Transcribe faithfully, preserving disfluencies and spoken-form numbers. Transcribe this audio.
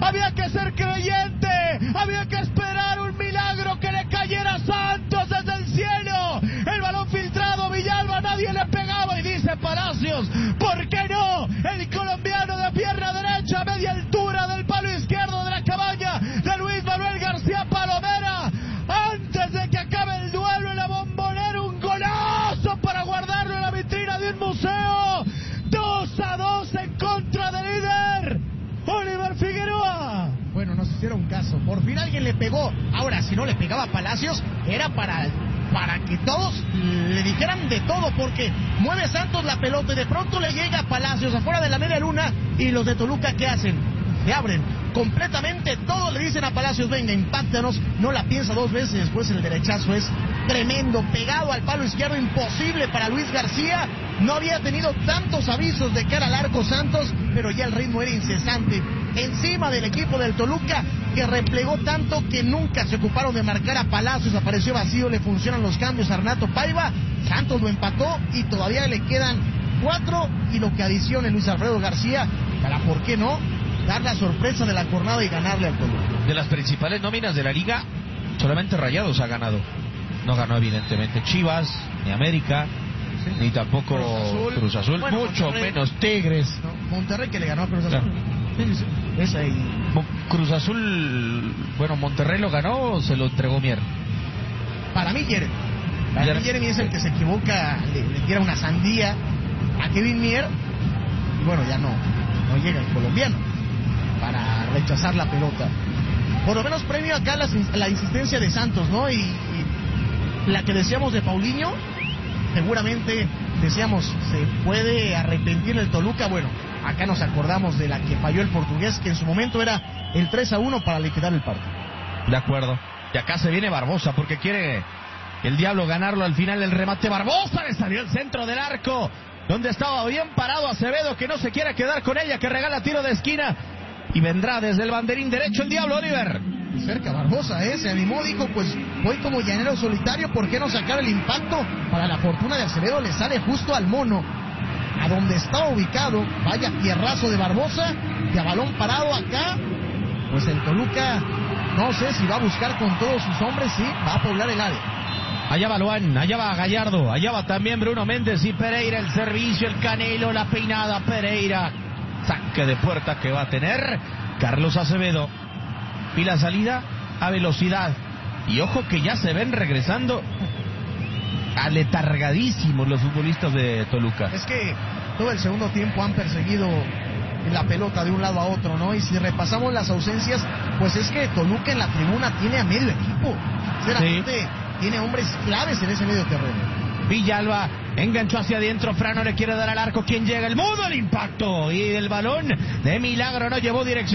Había que ser creyente, había que esperar un milagro que le cayera a Santos desde el cielo. El balón filtrado, Villalba, nadie le pegaba y dice Palacios, ¿por qué no? El colombiano de pierna derecha, a media altura del palo izquierdo de la cabaña de Luis Manuel García Palomera. Antes de que acabe el duelo en la Bombonera, un golazo para guardarlo en la vitrina de un museo. dos a dos en contra del líder, Oliver Figueroa. Bueno, nos hicieron caso, por fin alguien le pegó. Ahora, si no le pegaba a Palacios, era para, para que todos le dijeran de todo, porque mueve Santos la pelota y de pronto le llega a Palacios afuera de la media luna, y los de Toluca, ¿qué hacen? Le abren completamente todo, le dicen a Palacios, venga, impáctanos, no la piensa dos veces, después el derechazo es tremendo, pegado al palo izquierdo, imposible para Luis García. No había tenido tantos avisos de cara al arco Santos, pero ya el ritmo era incesante encima del equipo del Toluca, que replegó tanto que nunca se ocuparon de marcar a Palacios. Apareció vacío, le funcionan los cambios a Renato Paiva, Santos lo empató y todavía le quedan cuatro, y lo que adicione Luis Alfredo García para, ¿por qué no?, dar la sorpresa de la jornada y ganarle al Toluca. De las principales nóminas de la liga, solamente Rayados ha ganado. No ganó evidentemente Chivas, ni América, sí, ni tampoco Cruz Azul, Cruz Azul bueno, mucho Monterrey, menos Tigres. No, Monterrey, que le ganó a Cruz Azul. Claro. Sí, sí, es ahí. Cruz Azul, bueno, Monterrey lo ganó o se lo entregó Mier. Para mí Jeremy. Para Jeremy. mí Jeremy es el que se equivoca, le, le tira una sandía a Kevin Mier, y bueno, ya no, no llega el colombiano para rechazar la pelota. Por lo menos premio acá la, la insistencia de Santos, ¿no? Y, y la que decíamos de Paulinho, seguramente decíamos, se puede arrepentir el Toluca. Bueno, acá nos acordamos de la que falló el portugués, que en su momento era el tres a uno para liquidar el partido. De acuerdo. Y acá se viene Barbosa porque quiere el Diablo ganarlo al final. El remate, Barbosa le salió el centro del arco, donde estaba bien parado Acevedo, que no se quiere quedar con ella, que regala tiro de esquina. Y vendrá desde el banderín derecho el Diablo, Oliver. Cerca Barbosa, ¿eh? Se animó, dijo, pues voy como llanero solitario, ¿por qué no sacar el impacto? Para la fortuna de Acevedo le sale justo al mono, a donde estaba ubicado. Vaya fierrazo de Barbosa, y a balón parado acá, pues el Toluca, no sé si va a buscar con todos sus hombres, sí, va a poblar el área. Allá va Luan, allá va Gallardo, allá va también Bruno Méndez y Pereira, el servicio, el Canelo, la peinada, Pereira. Saque de puerta que va a tener Carlos Acevedo. Y la salida a velocidad. Y ojo que ya se ven regresando aletargadísimos los futbolistas de Toluca. Es que todo el segundo tiempo han perseguido la pelota de un lado a otro, ¿no? Y si repasamos las ausencias, pues es que Toluca en la tribuna tiene a medio equipo. Sinceramente, sí, tiene hombres claves en ese medio terreno. Villalba enganchó hacia adentro, Frano le quiere dar al arco, ¿quién llega? El Mudo, el impacto, y el balón de milagro no llevó dirección.